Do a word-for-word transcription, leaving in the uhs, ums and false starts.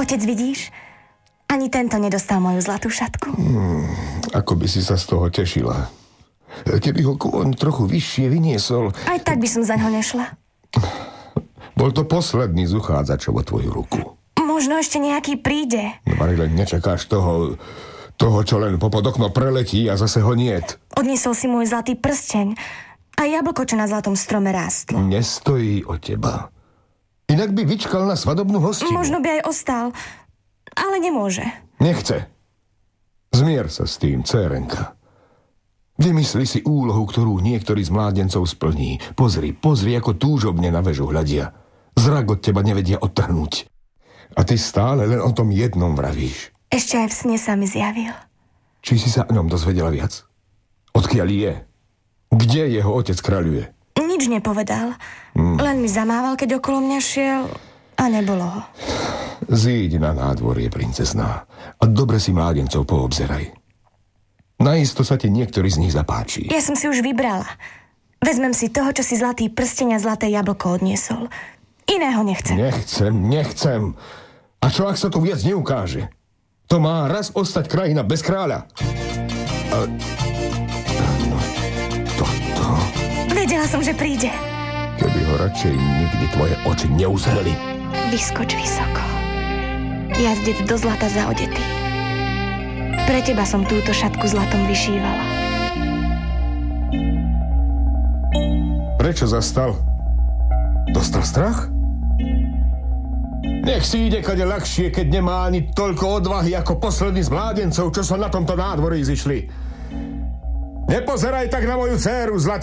Otec, vidíš? Ani tento nedostal moju zlatú šatku. Hmm, ako by si sa z toho tešila. Keby ho kôň trochu vyššie vyniesol... Aj tak by som za ňo nešla. Bol to posledný z uchádzačov o tvoju ruku. Možno ešte nejaký príde. No, Marilyn, nečakáš toho, toho, čo len popod okno preletí a zase ho niet. Odniesol si môj zlatý prsteň a jablko, čo na zlatom strome rástlo. Nestojí o teba. Inak by vyčkal na svadobnú hostinu. Možno by aj ostal, ale nemôže. Nechce. Zmier sa s tým, dcérenka. Vymysli si úlohu, ktorú niektorý z mládencov splní. Pozri, pozri, ako túžobne na väžu hľadia. Zrak od teba nevedia odtrhnúť. A ty stále len o tom jednom vravíš. Ešte aj v sne sa mi zjavil. Či si sa o ňom dozvedela viac? Odkiaľ je? Kde jeho otec kráľuje? Nič nepovedal. Hmm. Len mi zamával, keď okolo mňa šiel a nebolo ho. Zíď na nádvorie, princezná, a dobre si mládencov poobzeraj. Najisto sa ti niektorý z nich zapáči. Ja som si už vybrala. Vezmem si toho, čo si zlatý prsteň a zlaté jablko odniesol. Iného nechcem. Nechcem, nechcem. A čo, ak sa tu viac neukáže? To má raz ostať krajina bez kráľa. A... No, toto... Vedela som, že príde. Keby ho radšej nikdy tvoje oči neuzreli. Vyskoč vysoko. Jazdec do zlata zaodetý. Pre teba som túto šatku zlatom vyšívala. Prečo zastal? Dostal strach? Nech si ide kade ľahšie, keď nemá ani toľko odvahy ako posledný z mládencov, čo sa na tomto nádvorí zišli. Nepozeraj tak na moju dcéru, zlatá.